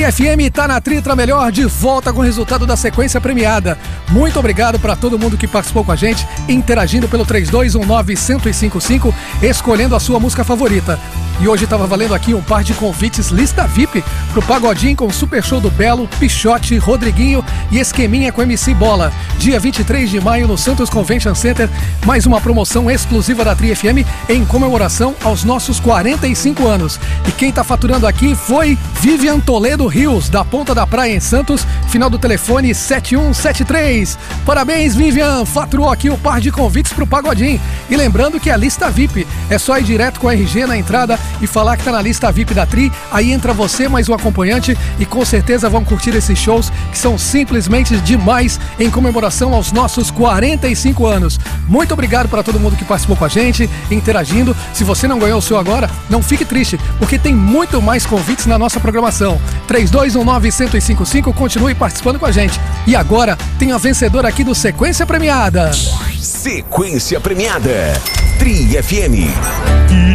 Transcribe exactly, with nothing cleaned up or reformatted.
F M tá na Tritra Melhor, de volta com o resultado da sequência premiada. Muito obrigado para todo mundo que participou com a gente, interagindo pelo três dois um nove, um zero cinco cinco, escolhendo a sua música favorita. E hoje estava valendo aqui um par de convites lista V I P pro Pagodinho com Super Show do Belo, Pichote, Rodriguinho e Esqueminha com M C Bola. Dia vinte e três de maio no Santos Convention Center, mais uma promoção exclusiva da Tri F M em comemoração aos nossos quarenta e cinco anos. E quem tá faturando aqui foi Vivian Toledo Rios, da Ponta da Praia em Santos, final do telefone sete um sete três. Parabéns, Vivian! Faturou aqui o par de convites pro Pagodinho. E lembrando que a lista V I P é só ir direto com a R G na entrada e falar que tá na lista V I P da Tri, aí entra você mais um acompanhante e com certeza vão curtir esses shows que são simplesmente demais em comemoração aos nossos quarenta e cinco anos. Muito obrigado para todo mundo que participou com a gente, interagindo. Se você não ganhou o seu agora, não fique triste, porque tem muito mais convites na nossa programação. três dois um nove, um zero cinco cinco, continue participando com a gente. E agora tem a vencedora aqui do Sequência Premiada. Sequência Premiada, Tri F M.